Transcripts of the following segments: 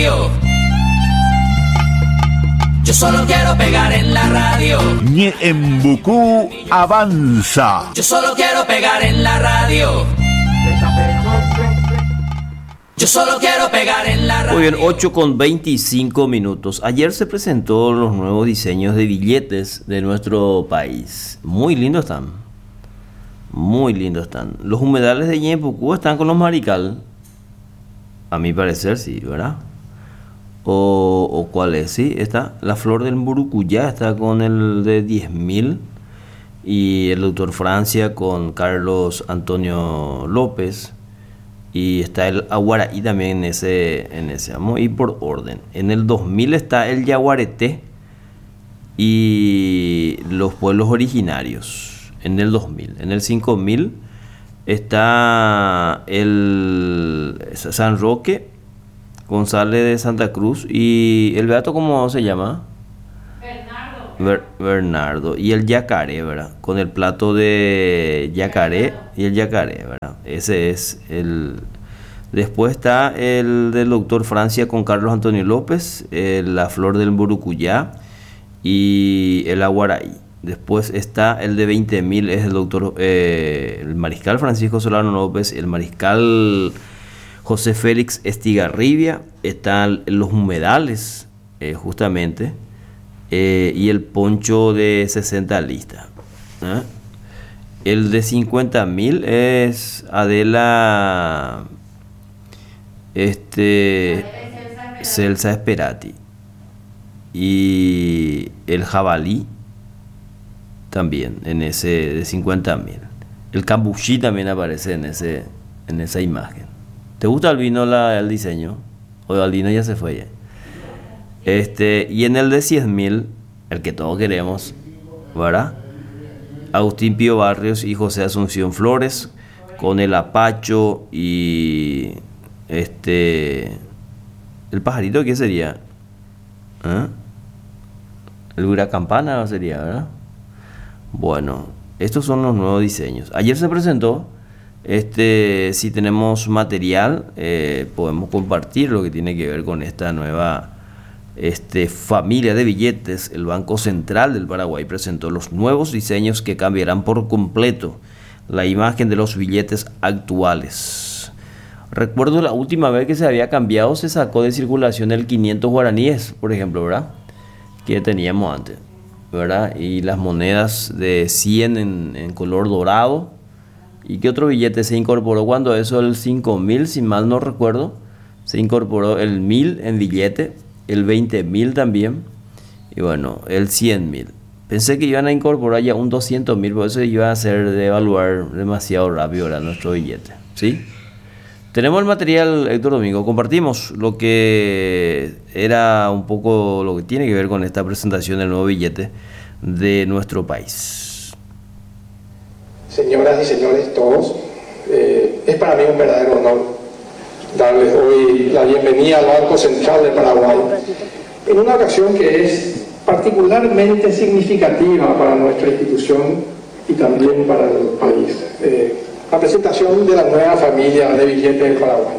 radio. Yo solo quiero pegar en la radio. Ñeembucú avanza. Yo solo quiero pegar en la radio. Yo solo quiero pegar en la radio. Muy bien, 8:25. Ayer se presentó los nuevos diseños de billetes de nuestro país. Muy lindos están. Muy lindos están. Los humedales de Ñeembucú están con los Marical. A mi parecer sí, ¿verdad? O cuál es, sí, está la flor del Mburucuyá, está con el de 10.000 y el doctor Francia con Carlos Antonio López y está el Aguaraí también en ese vamos a ir por orden. En el 2000 está el Yaguareté y los pueblos originarios en el 2000. En el 5000 está el San Roque, González de Santa Cruz y el beato, ¿cómo se llama? Bernardo. Y el yacaré, ¿verdad? Con el plato de yacaré y el yacaré, ¿verdad? Ese es el... Después está el del doctor Francia con Carlos Antonio López, la flor del Mburucuyá y el Aguaraí. Después está el de 20.000, es el doctor, el mariscal Francisco Solano López, el mariscal José Félix Estigarribia, están los humedales, justamente, y el poncho de 60 listas. El de 50.000 es Adela Celsa Esperati. Y el jabalí también, en ese de 50.000. El cambuchí también aparece en esa imagen. ¿Te gusta, Albino, el diseño? O Albino ya se fue ya. Y en el de 100.000, el que todos queremos, ¿verdad? Agustín Pío Barrios y José Asunción Flores, con el apacho y el pajarito, ¿qué sería? El huracampana sería, ¿verdad? Bueno, estos son los nuevos diseños. Ayer se presentó. Si tenemos material, podemos compartir lo que tiene que ver con esta nueva familia de billetes. El Banco Central del Paraguay presentó los nuevos diseños que cambiarán por completo la imagen de los billetes actuales. Recuerdo la última vez que se había cambiado, se sacó de circulación el 500 guaraníes, por ejemplo, ¿verdad? Que teníamos antes, ¿verdad? Y las monedas de 100 en color dorado. ¿Y qué otro billete se incorporó cuando eso? El 5.000, si mal no recuerdo, se incorporó el 1.000 en billete, el 20.000 también, y bueno, el 100.000. Pensé que iban a incorporar ya un 200.000, por eso iba a hacer devaluar demasiado rápido, ¿verdad?, nuestro billete, ¿sí? Tenemos el material, Héctor Domingo, compartimos lo que era un poco lo que tiene que ver con esta presentación del nuevo billete de nuestro país. Señoras y señores todos, es para mí un verdadero honor darles hoy la bienvenida al Banco Central de Paraguay en una ocasión que es particularmente significativa para nuestra institución y también para el país. La presentación de la nueva familia de billetes del Paraguay.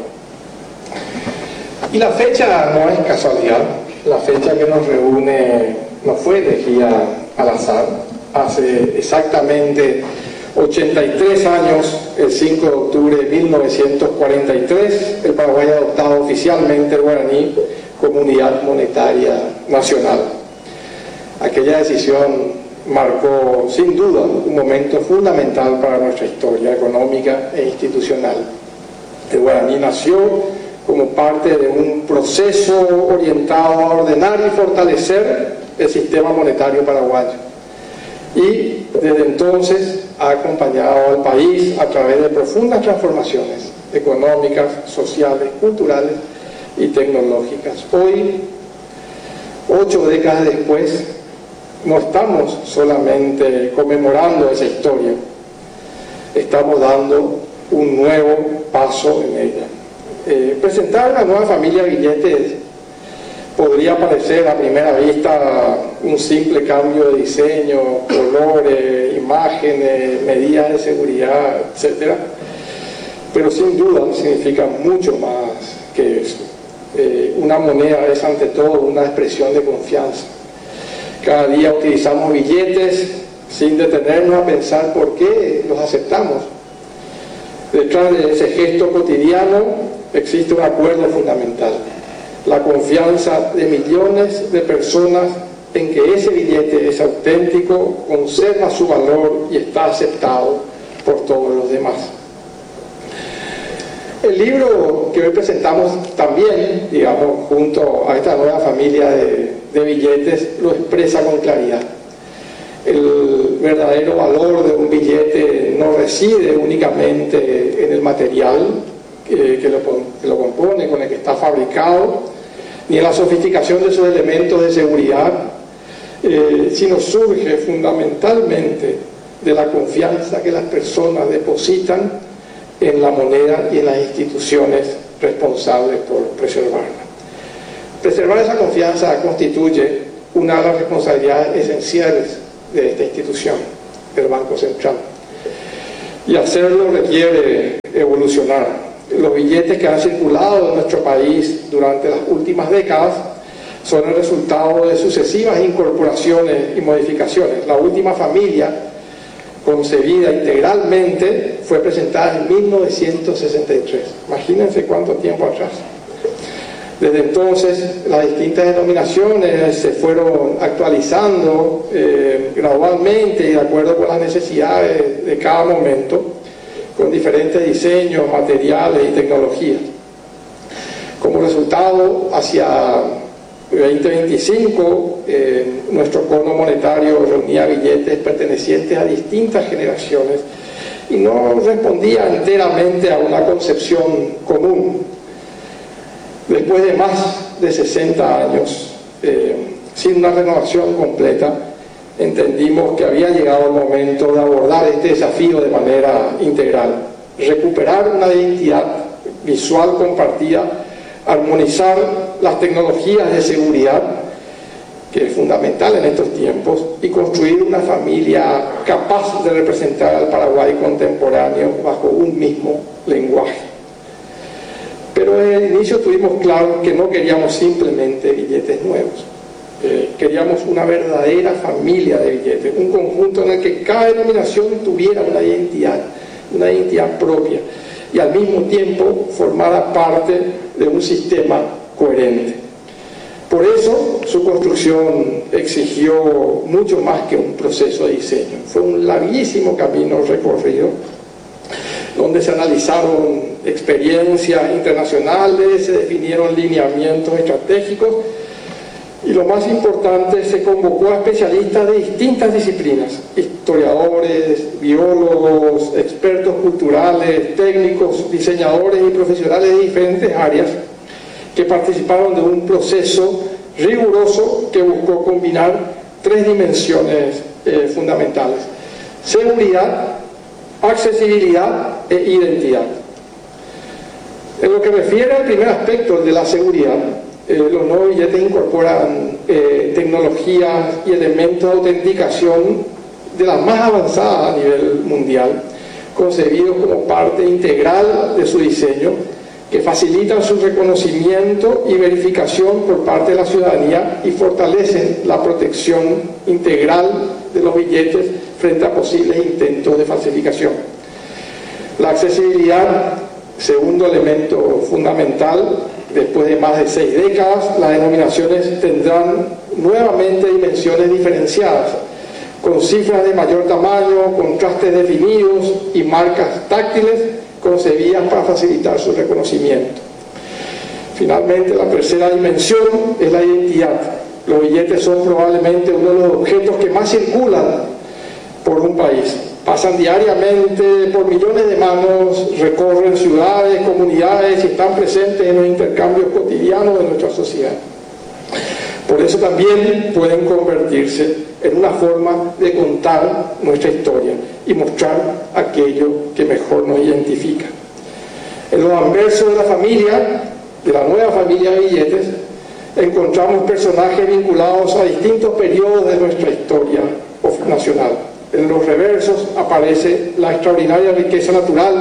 Y la fecha no es casualidad, la fecha que nos reúne no fue elegida al azar. Hace exactamente 83 años, el 5 de octubre de 1943, el Paraguay ha adoptado oficialmente el guaraní como unidad monetaria nacional. Aquella decisión marcó sin duda un momento fundamental para nuestra historia económica e institucional. El guaraní nació como parte de un proceso orientado a ordenar y fortalecer el sistema monetario paraguayo. Y desde entonces ha acompañado al país a través de profundas transformaciones económicas, sociales, culturales y tecnológicas. Hoy, 8 décadas después, no estamos solamente conmemorando esa historia, estamos dando un nuevo paso en ella. Presentar una nueva familia de billetes podría parecer a primera vista un simple cambio de diseño, colores, imágenes, medidas de seguridad, etc. Pero sin duda significa mucho más que eso. Una moneda es ante todo una expresión de confianza. Cada día utilizamos billetes sin detenernos a pensar por qué los aceptamos. Detrás de ese gesto cotidiano existe un acuerdo fundamental: la confianza de millones de personas en que ese billete es auténtico, conserva su valor y está aceptado por todos los demás. El libro que hoy presentamos también, digamos, junto a esta nueva familia de billetes, lo expresa con claridad. El verdadero valor de un billete no reside únicamente en el material que lo compone, con el que está fabricado, ni en la sofisticación de sus elementos de seguridad, sino surge fundamentalmente de la confianza que las personas depositan en la moneda y en las instituciones responsables por preservarla. Preservar esa confianza constituye una de las responsabilidades esenciales de esta institución, el Banco Central. Y hacerlo requiere evolucionar. Los billetes que han circulado en nuestro país durante las últimas décadas son el resultado de sucesivas incorporaciones y modificaciones. La última familia, concebida integralmente, fue presentada en 1963. Imagínense cuánto tiempo atrás. Desde entonces, las distintas denominaciones se fueron actualizando gradualmente y de acuerdo con las necesidades de cada momento, con diferentes diseños, materiales y tecnologías. Como resultado, hacia 2025, nuestro cono monetario reunía billetes pertenecientes a distintas generaciones y no respondía enteramente a una concepción común. Después de más de 60 años, sin una renovación completa, entendimos que había llegado el momento de abordar este desafío de manera integral, recuperar una identidad visual compartida, armonizar las tecnologías de seguridad, que es fundamental en estos tiempos, y construir una familia capaz de representar al Paraguay contemporáneo bajo un mismo lenguaje. Pero desde el inicio tuvimos claro que no queríamos simplemente billetes nuevos. Queríamos una verdadera familia de billetes, un conjunto en el que cada denominación tuviera una identidad propia y al mismo tiempo formara parte de un sistema coherente. Por eso su construcción exigió mucho más que un proceso de diseño. Fue un larguísimo camino recorrido, donde se analizaron experiencias internacionales, se definieron lineamientos estratégicos y lo más importante, se convocó a especialistas de distintas disciplinas, historiadores, biólogos, expertos culturales, técnicos, diseñadores y profesionales de diferentes áreas que participaron de un proceso riguroso que buscó combinar tres dimensiones fundamentales: seguridad, accesibilidad e identidad. En lo que refiere al primer aspecto, el de la seguridad, los nuevos billetes incorporan tecnologías y elementos de autenticación de las más avanzadas a nivel mundial, concebidos como parte integral de su diseño, que facilitan su reconocimiento y verificación por parte de la ciudadanía y fortalecen la protección integral de los billetes frente a posibles intentos de falsificación. La accesibilidad, segundo elemento fundamental. Después de más de 6 décadas, las denominaciones tendrán nuevamente dimensiones diferenciadas, con cifras de mayor tamaño, contrastes definidos y marcas táctiles concebidas para facilitar su reconocimiento. Finalmente, la tercera dimensión es la identidad. Los billetes son probablemente uno de los objetos que más circulan por un país. Pasan diariamente por millones de manos, recorren ciudades, comunidades y están presentes en los intercambios cotidianos de nuestra sociedad. Por eso también pueden convertirse en una forma de contar nuestra historia y mostrar aquello que mejor nos identifica. En los anversos de la familia, de la nueva familia de billetes, encontramos personajes vinculados a distintos periodos de nuestra historia nacional. En los reversos aparece la extraordinaria riqueza natural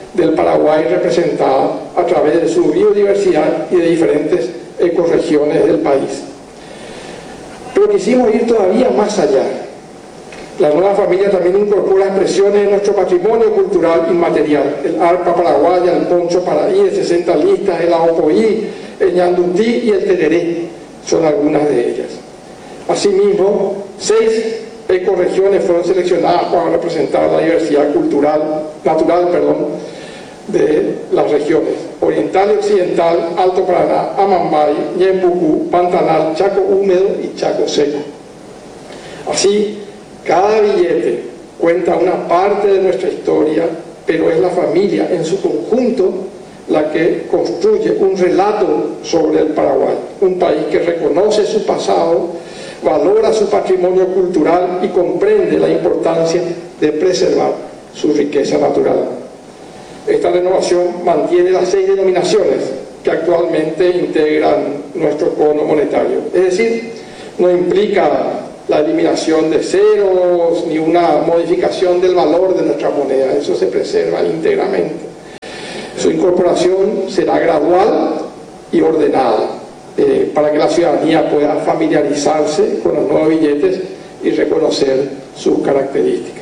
del Paraguay representada a través de su biodiversidad y de diferentes ecorregiones del país. Pero quisimos ir todavía más allá. La nueva familia también incorpora expresiones de nuestro patrimonio cultural inmaterial: el arpa paraguaya, el poncho paraí, el 60 listas, el aopoí, el ñandutí y el tereré son algunas de ellas. Asimismo, 6 ecorregiones fueron seleccionadas para representar la diversidad natural de las regiones: Oriental y Occidental, Alto Paraná, Amambay, Ñembucú, Pantanal, Chaco húmedo y Chaco seco. Así, cada billete cuenta una parte de nuestra historia, pero es la familia en su conjunto la que construye un relato sobre el Paraguay, un país que reconoce su pasado, valora su patrimonio cultural y comprende la importancia de preservar su riqueza natural. Esta renovación mantiene las 6 denominaciones que actualmente integran nuestro cono monetario. Es decir, no implica la eliminación de ceros ni una modificación del valor de nuestra moneda. Eso se preserva íntegramente. Su incorporación será gradual y ordenada para que la ciudadanía pueda familiarizarse con los nuevos billetes y reconocer sus características.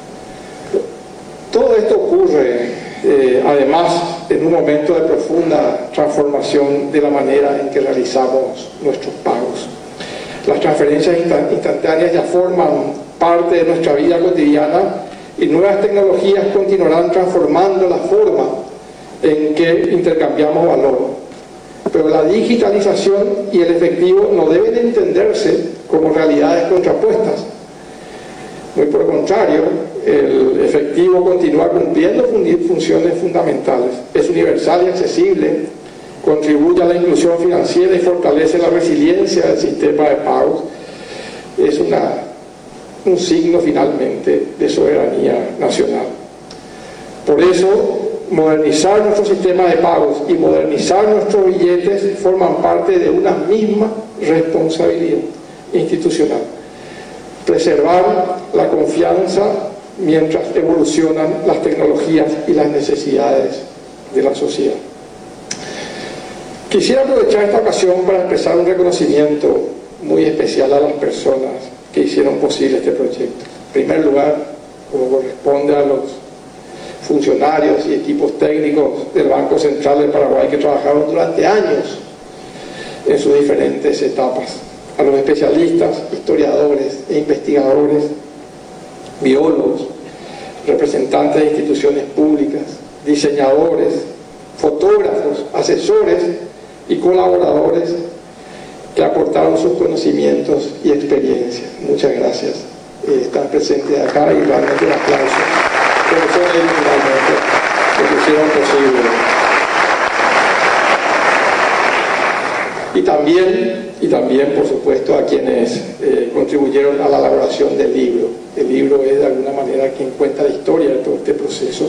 Todo esto ocurre además en un momento de profunda transformación de la manera en que realizamos nuestros pagos. Las transferencias instantáneas ya forman parte de nuestra vida cotidiana y nuevas tecnologías continuarán transformando la forma en que intercambiamos valor. Pero la digitalización y el efectivo no deben entenderse como realidades contrapuestas. Muy por el contrario, el efectivo continúa cumpliendo funciones fundamentales. Es universal y accesible, contribuye a la inclusión financiera y fortalece la resiliencia del sistema de pagos. Es un signo finalmente de soberanía nacional. Por eso, modernizar nuestro sistema de pagos y modernizar nuestros billetes forman parte de una misma responsabilidad institucional: preservar la confianza mientras evolucionan las tecnologías y las necesidades de la sociedad. Quisiera aprovechar esta ocasión para expresar un reconocimiento muy especial a las personas que hicieron posible este proyecto. En primer lugar, como corresponde a los funcionarios y equipos técnicos del Banco Central del Paraguay que trabajaron durante años en sus diferentes etapas, a los especialistas, historiadores e investigadores, biólogos, representantes de instituciones públicas, diseñadores, fotógrafos, asesores y colaboradores que aportaron sus conocimientos y experiencias. Muchas gracias. Están presentes acá y realmente un aplauso. Pero son ellos finalmente que lo hicieron posible. Y también, por supuesto, a quienes contribuyeron a la elaboración del libro. El libro es de alguna manera quien cuenta la historia de todo este proceso.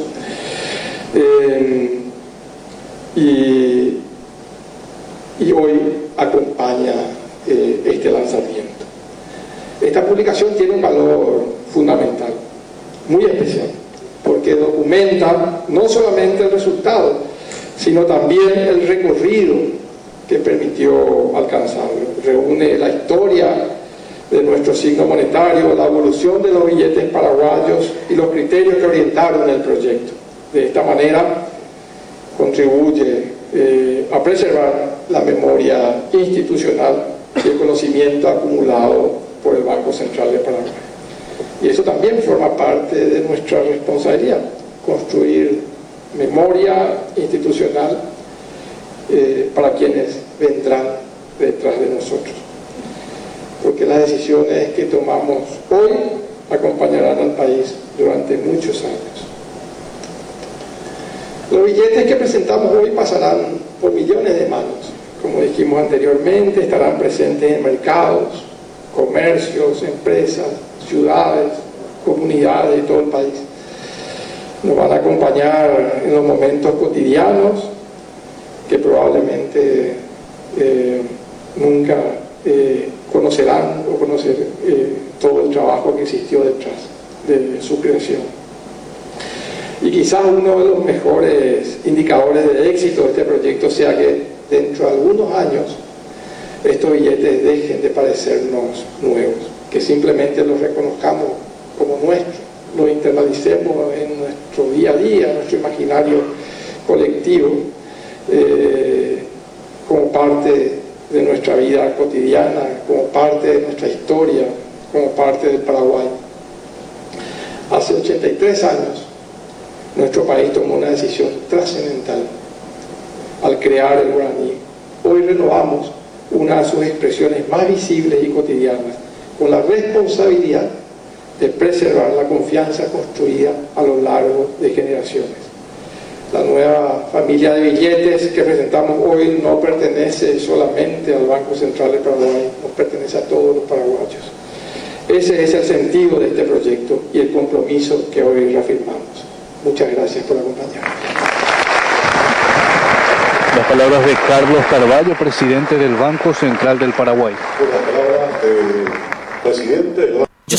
Y hoy acompaña este lanzamiento. Esta publicación tiene un valor fundamental, muy especial, porque documenta no solamente el resultado, sino también el recorrido que permitió alcanzarlo. Reúne la historia de nuestro signo monetario, la evolución de los billetes paraguayos y los criterios que orientaron el proyecto. De esta manera contribuye a preservar la memoria institucional y el conocimiento acumulado por el Banco Central de Paraguay. Y eso también forma parte de nuestra responsabilidad, construir memoria institucional para quienes vendrán detrás de nosotros. Porque las decisiones que tomamos hoy acompañarán al país durante muchos años. Los billetes que presentamos hoy pasarán por millones de manos. Como dijimos anteriormente, estarán presentes en mercados, comercios, empresas, ciudades, comunidades de todo el país. Nos van a acompañar en los momentos cotidianos que probablemente nunca conocerán o conocer todo el trabajo que existió detrás de su creación. Y quizás uno de los mejores indicadores de éxito de este proyecto sea que dentro de algunos años estos billetes dejen de parecernos nuevos, que simplemente los reconozcamos como nuestros, los internalicemos en nuestro día a día, en nuestro imaginario colectivo, como parte de nuestra vida cotidiana, como parte de nuestra historia, como parte del Paraguay. Hace 83 años, nuestro país tomó una decisión trascendental al crear el guaraní. Hoy renovamos una de sus expresiones más visibles y cotidianas, con la responsabilidad de preservar la confianza construida a lo largo de generaciones. La nueva familia de billetes que presentamos hoy no pertenece solamente al Banco Central de Paraguay, nos pertenece a todos los paraguayos. Ese es el sentido de este proyecto y el compromiso que hoy reafirmamos. Muchas gracias por acompañarnos. Las palabras de Carlos Carvalho, presidente del Banco Central del Paraguay. Las palabras del presidente.